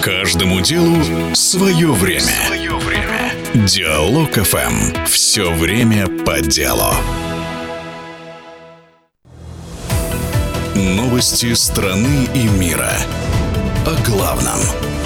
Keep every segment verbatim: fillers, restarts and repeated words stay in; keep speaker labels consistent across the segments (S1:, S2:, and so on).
S1: Каждому делу свое время. Свое время. Диалог эф эм. Все время по делу. Новости страны и мира. О главном.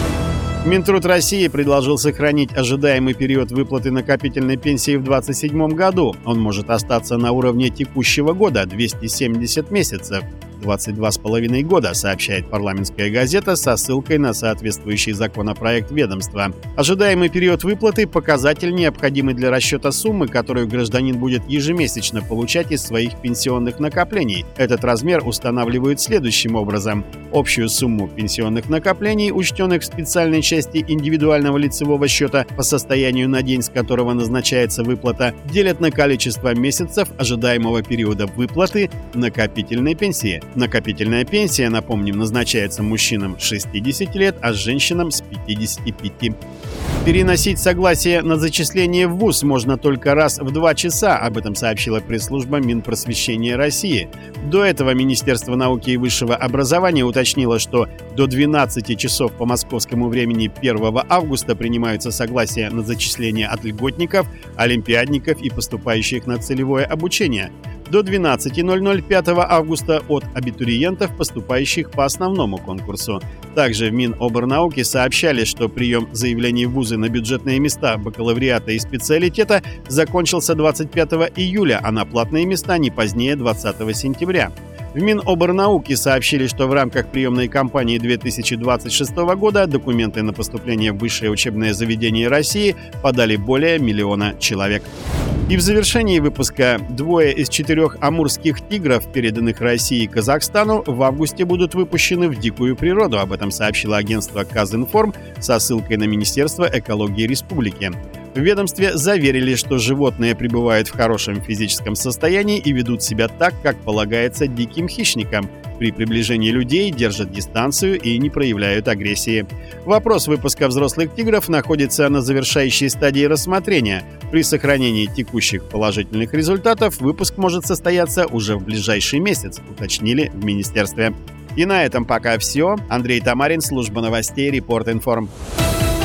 S2: Минтруд России предложил сохранить ожидаемый период выплаты накопительной пенсии в две тысячи двадцать седьмом году. Он может остаться на уровне текущего года – двести семьдесят месяцев. двадцать два с половиной года, сообщает парламентская газета со ссылкой на соответствующий законопроект ведомства. Ожидаемый период выплаты – показатель, необходимый для расчета суммы, которую гражданин будет ежемесячно получать из своих пенсионных накоплений. Этот размер устанавливают следующим образом. Общую сумму пенсионных накоплений, учтенных в специальной части индивидуального лицевого счета по состоянию на день, с которого назначается выплата, делят на количество месяцев ожидаемого периода выплаты накопительной пенсии. Накопительная пенсия, напомним, назначается мужчинам с шестидесяти лет, а женщинам с пятидесяти пяти. Переносить согласие на зачисление в вуз можно только раз в два часа, об этом сообщила пресс-служба Минпросвещения России. До этого Министерство науки и высшего образования уточнило, что до двенадцати часов по московскому времени первого августа принимаются согласия на зачисление от льготников, олимпиадников и поступающих на целевое обучение. До двенадцати ноль-ноль пятого августа от абитуриентов, поступающих по основному конкурсу. Также в Миноборнауки сообщали, что прием заявлений в вузы на бюджетные места бакалавриата и специалитета закончился двадцать пятого июля, а на платные места не позднее двадцатого сентября. В Миноборнауки сообщили, что в рамках приемной кампании две тысячи двадцать шестого года документы на поступление в высшее учебное заведение России подали более миллиона человек. И в завершении выпуска двое из четырех амурских тигров, переданных России и Казахстану, в августе будут выпущены в дикую природу. Об этом сообщило агентство Казинформ со ссылкой на Министерство экологии республики. В ведомстве заверили, что животные пребывают в хорошем физическом состоянии и ведут себя так, как полагается диким хищникам. При приближении людей держат дистанцию и не проявляют агрессии. Вопрос выпуска взрослых тигров находится на завершающей стадии рассмотрения. При сохранении текущих положительных результатов выпуск может состояться уже в ближайший месяц, уточнили в министерстве. И на этом пока все. Андрей Тамарин, служба новостей Репорт Информ.